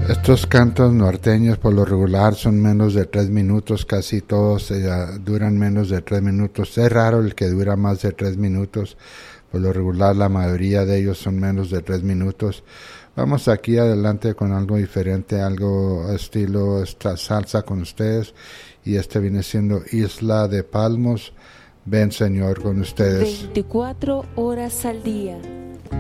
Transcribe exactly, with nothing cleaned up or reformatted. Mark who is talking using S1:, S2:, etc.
S1: Estos cantos norteños por lo regular son menos de tres minutos, casi todos eh, duran menos de tres minutos. Es raro el que dura más de tres minutos, por lo regular la mayoría de ellos son menos de tres minutos. Vamos aquí adelante con algo diferente, algo estilo esta salsa con ustedes, y este viene siendo Isla de Palmos. Ven Señor con ustedes.
S2: veinticuatro horas al día.